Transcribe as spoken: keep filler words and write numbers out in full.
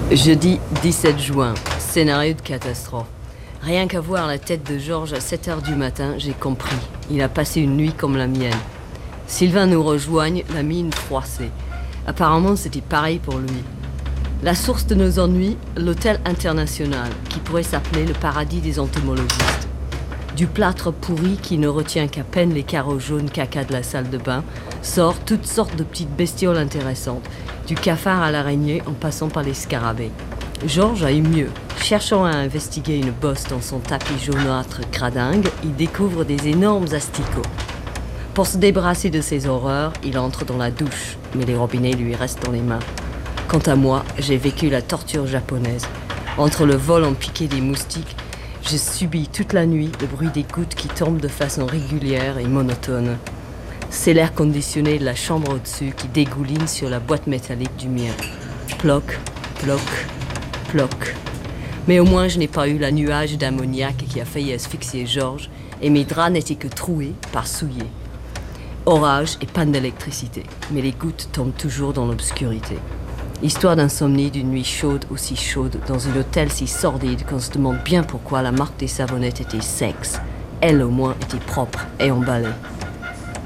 Jeudi dix-sept juin, scénario de catastrophe. Rien qu'à voir la tête de Georges à sept heures du matin, j'ai compris. Il a passé une nuit comme la mienne. Sylvain nous rejoigne, la mine froissée. Apparemment, c'était pareil pour lui. La source de nos ennuis, l'hôtel international, qui pourrait s'appeler le paradis des entomologistes. Du plâtre pourri qui ne retient qu'à peine les carreaux jaunes caca de la salle de bain, sort toutes sortes de petites bestioles intéressantes, du cafard à l'araignée en passant par les scarabées. Georges a eu mieux. Cherchant à investiguer une bosse dans son tapis jaunâtre cradingue, il découvre des énormes asticots. Pour se débarrasser de ces horreurs, il entre dans la douche, mais les robinets lui restent dans les mains. Quant à moi, j'ai vécu la torture japonaise. Entre le vol en piqué des moustiques, j'ai subi toute la nuit le bruit des gouttes qui tombent de façon régulière et monotone. C'est l'air conditionné de la chambre au-dessus qui dégouline sur la boîte métallique du mien. Ploc, ploc, ploc. Mais au moins, je n'ai pas eu la nuage d'ammoniac qui a failli asphyxier Georges, et mes draps n'étaient que troués par souillés. Orage et panne d'électricité, mais les gouttes tombent toujours dans l'obscurité. Histoire d'insomnie d'une nuit chaude aussi chaude, dans un hôtel si sordide qu'on se demande bien pourquoi la marque des savonnettes était sexe. Elle, au moins, était propre et emballée.